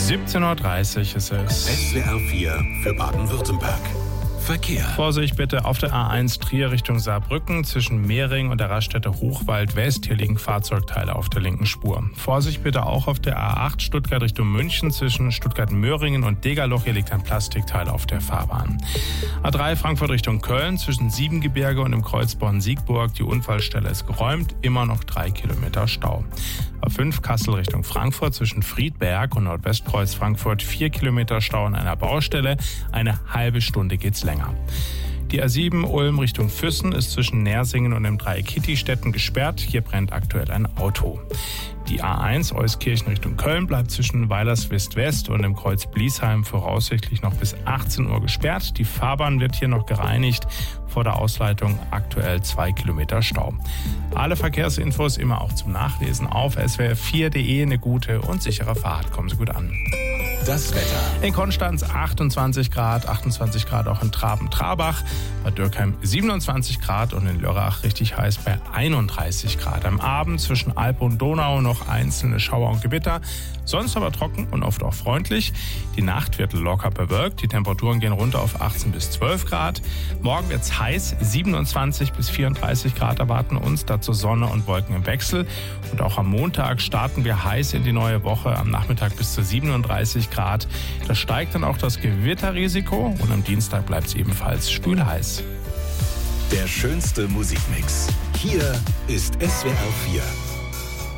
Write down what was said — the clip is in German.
17:30 ist es. SWR 4 für Baden-Württemberg. Verkehr. Vorsicht bitte auf der A1 Trier Richtung Saarbrücken zwischen Mehring und der Raststätte Hochwald West. Hier liegen Fahrzeugteile auf der linken Spur. Vorsicht bitte auch auf der A8 Stuttgart Richtung München zwischen Stuttgart-Möhringen und Degerloch. Hier liegt ein Plastikteil auf der Fahrbahn. A3 Frankfurt Richtung Köln zwischen Siebengebirge und dem Kreuz Bonn-Siegburg. Die Unfallstelle ist geräumt. Immer noch 3 Kilometer Stau. A5 Kassel Richtung Frankfurt zwischen Friedberg und Nordwestkreuz Frankfurt 4 Kilometer Stau an einer Baustelle. Eine halbe Stunde geht's länger. Die A7 Ulm Richtung Füssen ist zwischen Nersingen und dem Dreieck Kittistetten gesperrt. Hier brennt aktuell ein Auto. Die A1 Euskirchen Richtung Köln bleibt zwischen Weilerswist West und dem Kreuz Bliesheim voraussichtlich noch bis 18 Uhr gesperrt. Die Fahrbahn wird hier noch gereinigt. Vor der Ausleitung aktuell 2 Kilometer Stau. Alle Verkehrsinfos immer auch zum Nachlesen auf swr4.de. Eine gute und sichere Fahrt. Kommen Sie gut an. Das Wetter. In Konstanz 28 Grad auch in Traben-Trabach, bei Dürkheim 27 Grad und in Lörrach richtig heiß bei 31 Grad. Am Abend zwischen Alpe und Donau noch einzelne Schauer und Gewitter, sonst aber trocken und oft auch freundlich. Die Nacht wird locker bewölkt, die Temperaturen gehen runter auf 18 bis 12 Grad. Morgen wird's heiß, 27 bis 34 Grad erwarten uns, dazu Sonne und Wolken im Wechsel. Und auch am Montag starten wir heiß in die neue Woche, am Nachmittag bis zu 37 Grad. Da steigt dann auch das Gewitterrisiko und am Dienstag bleibt es ebenfalls schwül-heiß. Der schönste Musikmix. Hier ist SWR 4.